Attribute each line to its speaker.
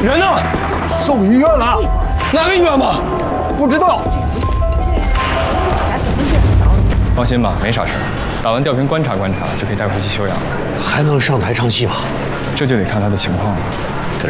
Speaker 1: 人呢？
Speaker 2: 送医院了。
Speaker 1: 哪个医院吗？
Speaker 2: 不知道。
Speaker 1: 放心吧，没啥事儿。打完吊瓶观察观察，就可以带回去休养了。
Speaker 2: 还能上台唱戏吗？
Speaker 1: 这就得看他的情况了。